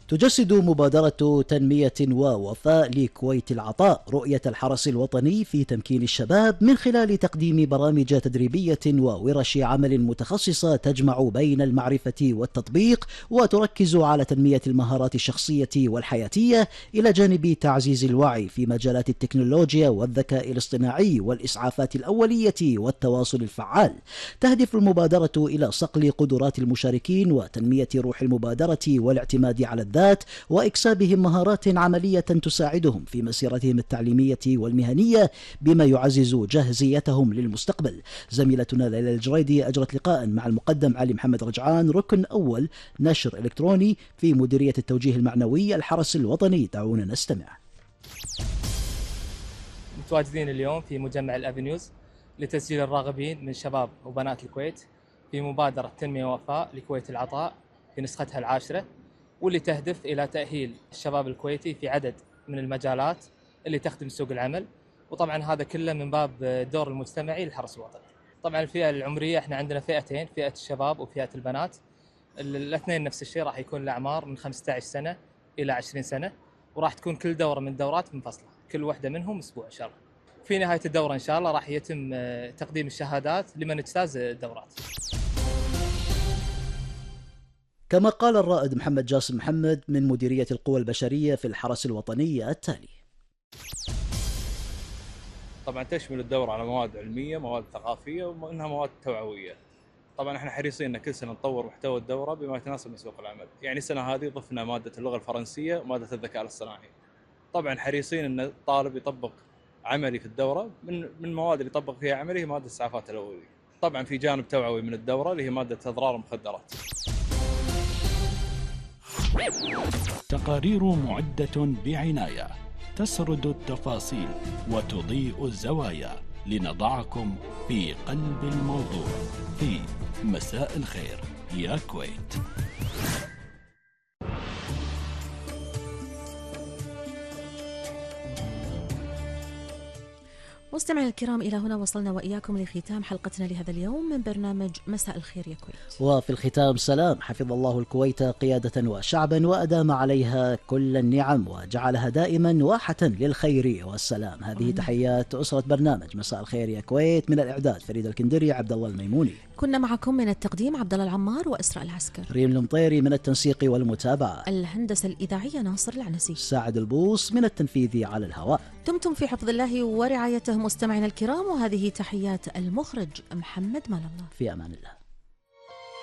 تجسد مبادرة تنمية ووفاء لكويت العطاء رؤية الحرس الوطني في تمكين الشباب من خلال تقديم برامج تدريبية وورش عمل متخصصة تجمع بين المعرفة والتطبيق وتركز على تنمية المهارات الشخصية والحياتية إلى جانب تعزيز الوعي في مجالات التكنولوجيا والذكاء الاصطناعي والإسعافات الأولية والتواصل الفعال. تهدف المبادرة إلى صقل قدرات المشاركين وتنمية روح المبادرة والاعتماد على الذات وإكسابهم مهارات عملية تساعدهم في مسيرتهم التعليمية والمهنية بما يعزز جاهزيتهم للمستقبل. زميلتنا ليلى الجريدي أجرت لقاء مع المقدم علي محمد رجعان ركن أول نشر إلكتروني في مديرية التوجيه المعنوي الحرس الوطني. دعونا نستمع. متواجدين اليوم في مجمع الأفنيوز لتسجيل الراغبين من شباب وبنات الكويت في مبادرة تنمية ووفاء لكويت العطاء في نسختها العاشرة، واللي تهدف إلى تأهيل الشباب الكويتي في عدد من المجالات اللي تخدم سوق العمل، وطبعا هذا كله من باب الدور المجتمعي للحرس الوطني. طبعا الفئة العمرية احنا عندنا فئتين، فئة الشباب وفئة البنات. الاثنين نفس الشيء، راح يكون الأعمار من 15 سنة إلى 20 سنة، وراح تكون كل دورة من دورات منفصلة، كل واحدة منهم أسبوع إن شاء الله. في نهاية الدورة إن شاء الله راح يتم تقديم الشهادات لمن اجتاز الدورات. كما قال الرائد محمد جاسم محمد من مديرية القوى البشرية في الحرس الوطني التالي. طبعا تشمل الدورة على مواد علمية، مواد ثقافية، ومنها مواد توعوية. طبعا احنا حريصين ان كل سنة نطور محتوى الدورة بما يتناسب مع سوق العمل. يعني السنة هذه ضفنا مادة اللغة الفرنسية ومادة الذكاء الاصطناعي. طبعا حريصين ان الطالب يطبق عملي في الدورة. من المواد اللي يطبق فيها عملي هي مادة الإسعافات الأولية. طبعا في جانب توعوي من الدورة اللي هي مادة أضرار المخدرات. تقارير معدة بعناية تسرد التفاصيل وتضيء الزوايا لنضعكم في قلب الموضوع في مساء الخير يا كويت. مستمعينا الكرام، إلى هنا وصلنا وإياكم لختام حلقتنا لهذا اليوم من برنامج مساء الخير يا كويت. وفي الختام سلام، حفظ الله الكويت قيادة وشعبا وأدام عليها كل النعم وجعلها دائما واحة للخير والسلام. هذه تحيات أسرة برنامج مساء الخير يا كويت، من الإعداد فريد الكندري، عبد الله الميموني. كنا معكم من التقديم عبد الله العمار وإسراء العسكر. ريم المطيري من التنسيق والمتابعة. الهندسة الإذاعية ناصر العنسي. ساعد البوص من التنفيذ على الهواء. دمتم في حفظ الله ورعايته مستمعينا الكرام، وهذه تحيات المخرج محمد مال الله. في أمان الله.